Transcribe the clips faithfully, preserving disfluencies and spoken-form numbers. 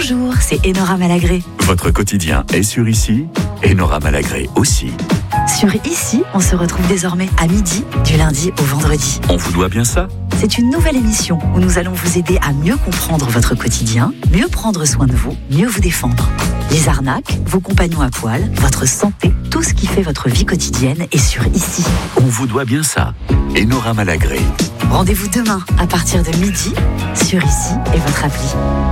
Bonjour, c'est Enora Malagré. Votre quotidien est sur Ici, Enora Malagré aussi. Sur Ici, on se retrouve désormais à midi, du lundi au vendredi. On vous doit bien ça ? C'est une nouvelle émission où nous allons vous aider à mieux comprendre votre quotidien, mieux prendre soin de vous, mieux vous défendre. Les arnaques, vos compagnons à poil, votre santé, tout ce qui fait votre vie quotidienne est sur Ici. On vous doit bien ça. Enora Malagré. Rendez-vous demain à partir de midi sur Ici et votre appli.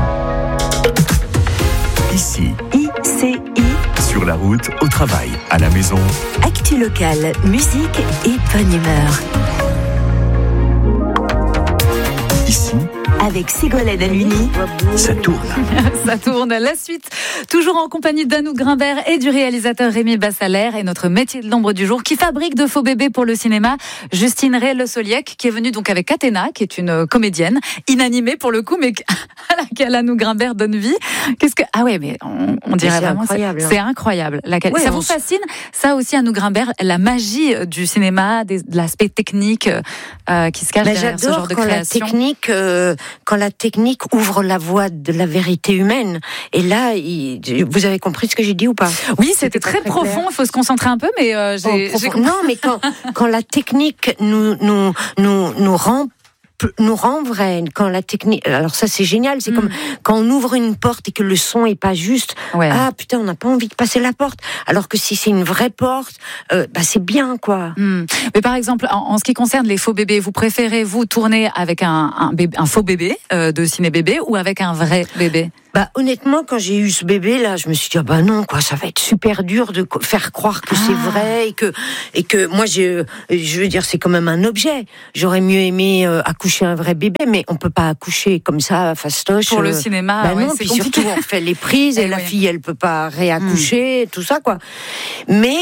Ici, I C I. sur la route, au travail, à la maison. Actu locale, musique et bonne humeur. Ici, Avec Ségolène Aluni. ça tourne. Ça tourne à la suite. Toujours en compagnie d'Anouk Grimbert et du réalisateur Rémi Bassalaire et notre métier de l'ombre du jour qui fabrique de faux bébés pour le cinéma, Justine Ray-Le Soliec, qui est venue donc avec Athéna, qui est une comédienne inanimée pour le coup, mais à laquelle Anouk Grimbert donne vie. Qu'est-ce que ah ouais, mais on, on dirait c'est vraiment incroyable, c'est, hein. c'est incroyable. La, Ouais, ça on vous s- fascine ça aussi, Anouk Grimbert, la magie du cinéma, des, de l'aspect technique euh, qui se cache Mais derrière ce j'adore genre de quand la création. technique, euh, quand la technique ouvre la voie de la vérité humaine. Et là, il- vous avez compris ce que j'ai dit ou pas? Oui, c'était, C'était pas très, très profond. clair. Il faut se concentrer un peu, mais euh, j'ai, Oh, j'ai profond. compris. Non, mais quand, quand la technique nous, nous, nous, nous rend nous rend vrai, quand la technique, alors ça c'est génial, c'est Mm. comme quand on ouvre une porte et que le son est pas juste, Ouais. ah putain, on n'a pas envie de passer la porte, alors que si c'est une vraie porte, euh, bah c'est bien quoi. Hmm. Mais par exemple, en, en ce qui concerne les faux bébés, vous préférez vous tourner avec un, un, bébé, un faux bébé euh, de ciné-bébé ou avec un vrai bébé? Bah honnêtement, quand j'ai eu ce bébé là, je me suis dit ah bah non quoi, ça va être super dur de co- faire croire que c'est Ah. vrai et que et que moi j'ai, je veux dire c'est quand même un objet. J'aurais mieux aimé euh, accoucher un vrai bébé, mais on peut pas accoucher comme ça fastoche. Pour le euh, cinéma, bah ouais, non, c'est puis compliqué. surtout on fait les prises et, Eh la oui. fille elle peut pas réaccoucher, tout ça quoi. Mais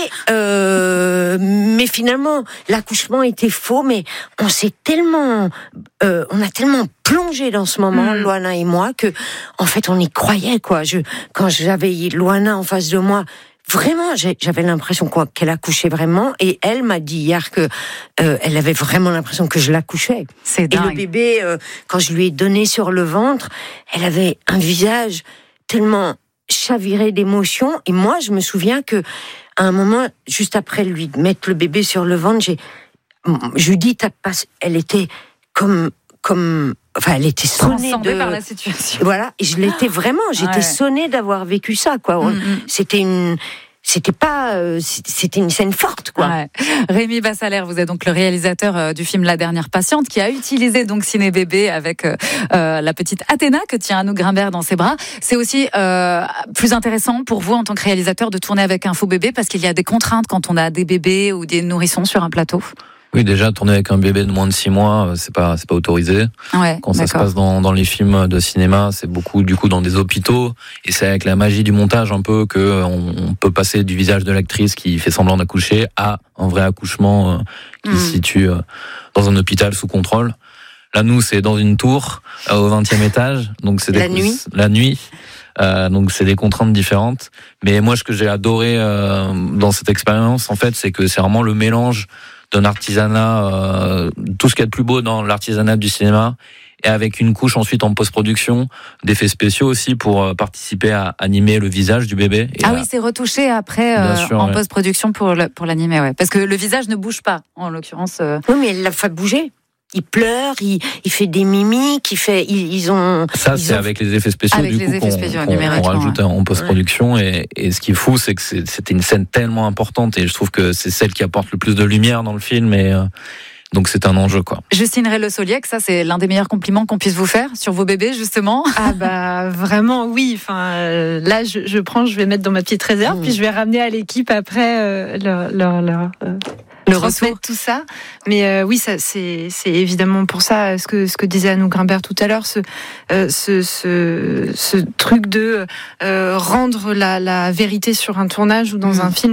euh, mais finalement l'accouchement était faux, mais on s'est tellement, euh, on a tellement plongé dans ce moment, Mm. Loana et moi, que en fait on y croyait quoi. Je, quand j'avais Loana en face de moi, vraiment, j'ai- j'avais l'impression quoi qu'elle accouchait vraiment, et elle m'a dit hier que euh, elle avait vraiment l'impression que je l'accouchais. C'est Et le dingue. bébé, euh, quand je lui ai donné sur le ventre, elle avait un visage tellement chaviré d'émotion. Et moi, je me souviens que à un moment, juste après lui mettre le bébé sur le ventre, j'ai, Judith, t'as pas, elle était comme, comme, enfin, elle était sonnée Transcendé de, par la situation. voilà. Et je l'étais vraiment. J'étais Ouais. sonnée d'avoir vécu ça, quoi. On- Mm, mm. C'était une, c'était pas, euh, c'était une scène forte, quoi. Ouais. Rémi Bassalaire, vous êtes donc le réalisateur euh, du film La Dernière Patiente, qui a utilisé donc Ciné Bébé avec euh, euh, la petite Athéna que tient Anouk Grimbert dans ses bras. C'est aussi euh, plus intéressant pour vous en tant que réalisateur de tourner avec un faux bébé parce qu'il y a des contraintes quand on a des bébés ou des nourrissons sur un plateau. Oui, déjà, tourner avec un bébé de moins de six mois, euh, c'est pas, c'est pas autorisé. Ouais, Quand ça se d'accord. passe dans, dans les films de cinéma, c'est beaucoup, du coup, dans des hôpitaux. Et c'est avec la magie du montage, un peu, que euh, on, on peut passer du visage de l'actrice qui fait semblant d'accoucher à un vrai accouchement euh, qui Mm. se situe euh, dans un hôpital sous contrôle. Là, nous, c'est dans une tour, euh, au vingtième étage. Donc, c'est La des, nuit. La nuit. Euh, donc, c'est des contraintes différentes. Mais moi, ce que j'ai adoré euh, dans cette expérience, en fait, c'est que c'est vraiment le mélange d'un artisanat, euh, tout ce qu'il y a de plus beau dans l'artisanat du cinéma, et avec une couche ensuite en post-production, d'effets spéciaux aussi pour euh, participer à animer le visage du bébé. Et Ah à- oui, c'est retouché après euh, Bien sûr, en ouais. post-production pour, le, pour l'animer, ouais. Parce que le visage ne bouge pas, en l'occurrence. euh. Oui, mais elle l'a fait bouger. Il pleure, il, il fait des mimiques, il fait, ils, ils ont. Ça, ils c'est ont- avec les effets spéciaux Avec du les coup effets qu'on, spéciaux, qu'on- numériquement, qu'on rajoute ouais. en post-production. Et, et ce qui est fou, c'est que c'est, c'était une scène tellement importante, et je trouve que c'est celle qui apporte le plus de lumière dans le film. Et euh, donc c'est un enjeu, quoi. Justine Ray-Le Soliec, ça c'est l'un des meilleurs compliments qu'on puisse vous faire sur vos bébés, justement. Ah bah vraiment oui. Enfin euh, là je, je prends, je vais mettre dans ma petite réserve, Mmh. puis je vais ramener à l'équipe après euh, leur leur, leur euh, Le transmettre retour. tout ça. Mais euh, oui, ça c'est c'est évidemment pour ça ce que ce que disait Anouk Grimbert tout à l'heure, ce euh, ce, ce ce truc de euh, rendre la la vérité sur un tournage ou dans Mmh. un film, c'est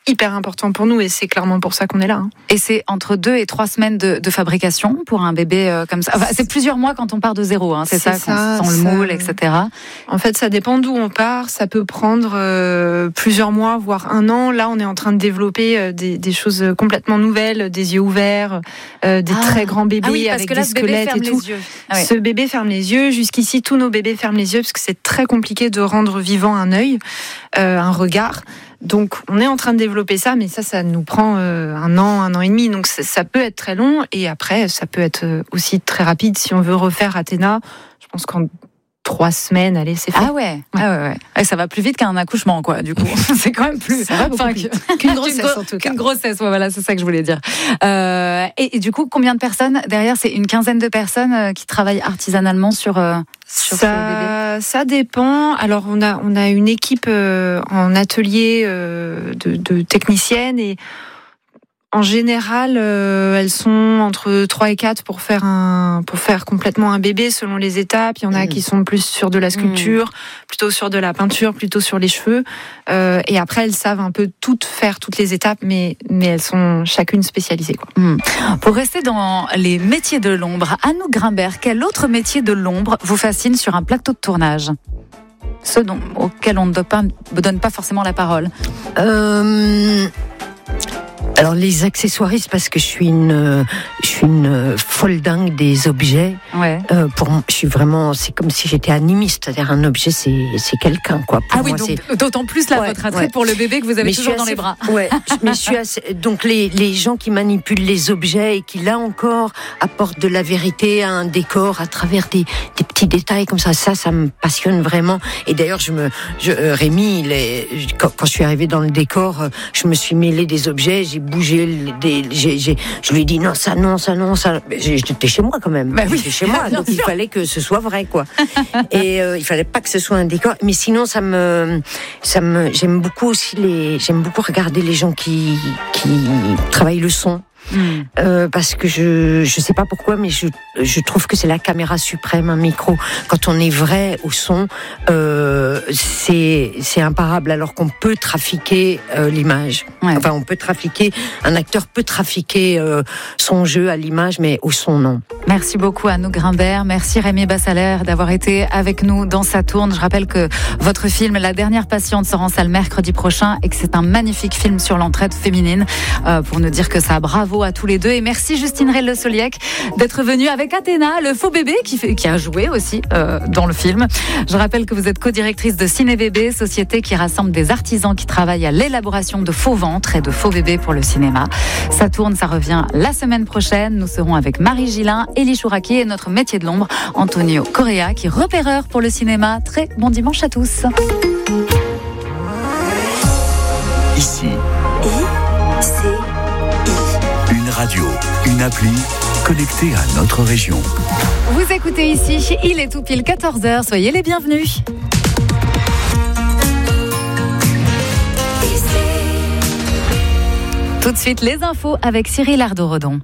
hyper important pour nous et c'est clairement pour ça qu'on est là. Hein. Et c'est entre deux et trois semaines de, de fabrication pour un bébé euh, comme ça. Enfin, c'est plusieurs mois quand on part de zéro, hein, c'est, c'est ça, ça sans le moule, et cetera. En fait, ça dépend d'où on part. Ça peut prendre euh, plusieurs mois, voire un an. Là, on est en train de développer euh, des, des choses complètement nouvelles, des yeux ouverts, euh, des ah. très grands bébés ah oui, avec que là, des squelettes et tout. Ah ouais. Ce bébé ferme les yeux. Jusqu'ici, tous nos bébés ferment les yeux parce que c'est très compliqué de rendre vivant un œil, euh, un regard. Donc, on est en train de développer ça, mais ça, ça nous prend euh, un an, un an et demi. Donc, ça, ça peut être très long. Et après, ça peut être aussi très rapide. Si on veut refaire Athéna, je pense qu'en trois semaines, allez, c'est fait. Ah ouais, ouais. Ah ouais, ouais. Et ça va plus vite qu'un accouchement, quoi, du coup. C'est quand même plus... Ça va beaucoup enfin, plus vite. Qu'une grossesse, qu'une gro- en tout cas. Qu'une grossesse, ouais, voilà, c'est ça que je voulais dire. Euh, et, et du coup, combien de personnes derrière? C'est une quinzaine de personnes euh, qui travaillent artisanalement sur... Euh, Sur ça, ça dépend. Alors on a on a une équipe euh, en atelier euh, de, de techniciennes et en général euh, elles sont entre trois et quatre pour faire un pour faire complètement un bébé selon les étapes. Il y en a mmh. qui sont plus sur de la sculpture, mmh. plutôt sur de la peinture, plutôt sur les cheveux. Euh, et après elles savent un peu toutes faire toutes les étapes, mais mais elles sont chacune spécialisées, quoi. Mmh. Pour rester dans les métiers de l'ombre, Anouk Grimbert, quel autre métier de l'ombre vous fascine sur un plateau de tournage? Ceux dont, auxquels on ne donne pas, donne pas forcément la parole. Euh... Alors les accessoiristes, parce que je suis une, je suis une folle dingue des objets. Ouais. Euh, pour, je suis vraiment, c'est comme si j'étais animiste, c'est-à-dire un objet, c'est, c'est quelqu'un, quoi. Pour ah oui, moi, donc, c'est... d'autant plus là, ouais, votre attrait ouais. pour le bébé que vous avez mais toujours dans assez, les bras. Ouais, mais je suis assez, donc les, les gens qui manipulent les objets et qui là encore apportent de la vérité à un décor à travers des, des petits détails comme ça, ça, ça me passionne vraiment. Et d'ailleurs, je me, je, euh, Rémi, il est, quand, quand je suis arrivée dans le décor, je me suis mêlée des objets, j'ai bougé, des, j'ai, j'ai, je lui ai dit non, ça, non, ça, non, ça. J'étais chez moi quand même. Bah oui, j'étais chez moi, donc sûr. Il fallait que ce soit vrai, quoi. Et euh, il fallait pas que ce soit un décor. Mais sinon, ça me, ça me, j'aime beaucoup aussi les, j'aime beaucoup regarder les gens qui, qui travaillent le son. Mmh. Euh, parce que je je sais pas pourquoi, mais je je trouve que c'est la caméra suprême, un micro. Quand on est vrai au son, euh, c'est c'est imparable. Alors qu'on peut trafiquer euh, l'image. Ouais. Enfin, on peut trafiquer. Un acteur peut trafiquer euh, son jeu à l'image, mais au son non. Merci beaucoup Anouk Grimbert. Merci Rémi Bassalaire d'avoir été avec nous dans Saturne. Je rappelle que votre film La Dernière Patiente sort en salle mercredi prochain et que c'est un magnifique film sur l'entraide féminine. Euh, pour nous dire que ça, bravo à tous les deux. Et merci Justine Rey-Le Soliec d'être venue avec Athéna, le faux bébé qui, fait, qui a joué aussi euh, dans le film. Je rappelle que vous êtes co-directrice de Ciné Bébé, société qui rassemble des artisans qui travaillent à l'élaboration de faux ventres et de faux bébés pour le cinéma. Ça tourne, ça revient la semaine prochaine. Nous serons avec Marie Gillin, Élie Chouraki et notre métier de l'ombre, Antonio Correa, qui est repéreur pour le cinéma. Très bon dimanche à tous. Ici. I, C, I. Une radio, une appli connectée à notre région. Vous écoutez ici, il est tout pile quatorze heures, soyez les bienvenus. Tout de suite, les infos avec Cyril Ardo-Redon.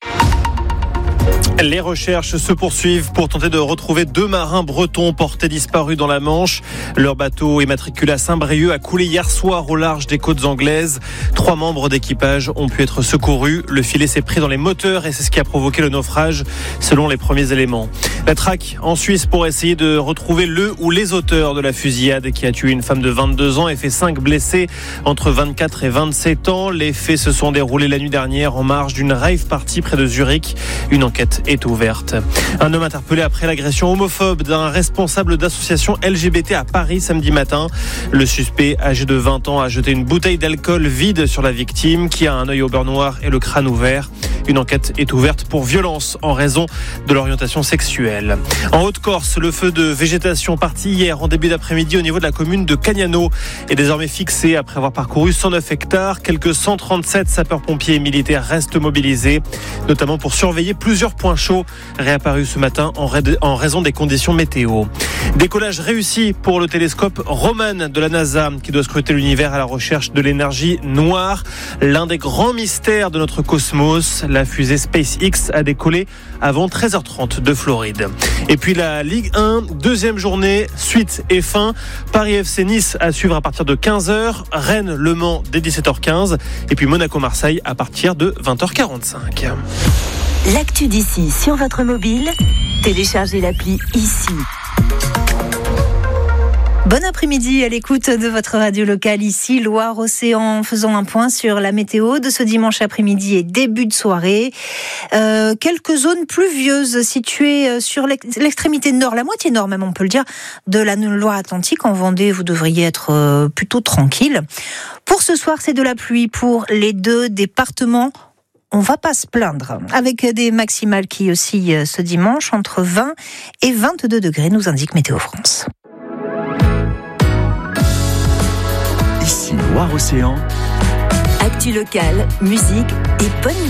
Les recherches se poursuivent pour tenter de retrouver deux marins bretons portés disparus dans la Manche. Leur bateau immatriculé à Saint-Brieuc a coulé hier soir au large des côtes anglaises. Trois membres d'équipage ont pu être secourus. Le filet s'est pris dans les moteurs et c'est ce qui a provoqué le naufrage, selon les premiers éléments. La traque en Suisse pour essayer de retrouver le ou les auteurs de la fusillade qui a tué une femme de vingt-deux ans et fait cinq blessés entre vingt-quatre et vingt-sept ans. Les faits se sont déroulés la nuit dernière en marge d'une rave party près de Zurich. Une enquête est ouverte. Un homme interpellé après l'agression homophobe d'un responsable d'association L G B T à Paris samedi matin. Le suspect, âgé de vingt ans, a jeté une bouteille d'alcool vide sur la victime qui a un œil au beurre noir et le crâne ouvert. Une enquête est ouverte pour violence en raison de l'orientation sexuelle. En Haute-Corse, le feu de végétation parti hier en début d'après-midi au niveau de la commune de Cagnano est désormais fixé après avoir parcouru cent neuf hectares. Quelques cent trente-sept sapeurs-pompiers et militaires restent mobilisés, notamment pour surveiller plusieurs points chauds réapparus ce matin en raison des conditions météo. Décollage réussi pour le télescope Roman de la NASA qui doit scruter l'univers à la recherche de l'énergie noire. L'un des grands mystères de notre cosmos, la fusée SpaceX a décollé avant treize heures trente de Floride. Et puis la Ligue un, deuxième journée, suite et fin. Paris F C Nice à suivre à partir de quinze heures. Rennes Le Mans dès dix-sept heures quinze. Et puis Monaco-Marseille à partir de vingt heures quarante-cinq. L'actu d'ici sur votre mobile, téléchargez l'appli ici. Bon après-midi à l'écoute de votre radio locale ici, Loire-Océan. Faisons un point sur la météo de ce dimanche après-midi et début de soirée. Euh, quelques zones pluvieuses situées sur l'extrémité nord, la moitié nord même on peut le dire, de la Loire-Atlantique. En Vendée, vous devriez être plutôt tranquille. Pour ce soir, c'est de la pluie pour les deux départements. On va pas se plaindre. Avec des maximales qui oscillent ce dimanche entre vingt et vingt-deux degrés, nous indique Météo France. Ici Loire-Océan. Actu locale, musique et bonne